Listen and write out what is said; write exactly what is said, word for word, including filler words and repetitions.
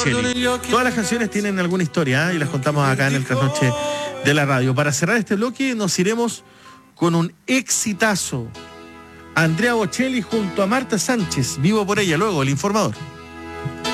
Bocelli. Todas las canciones tienen alguna historia, ¿eh? Y las contamos acá en el Trasnoche de la radio. Para cerrar este bloque nos iremos con un exitazo. Andrea Bocelli junto a Marta Sánchez. Vivo por ella, luego El Informador.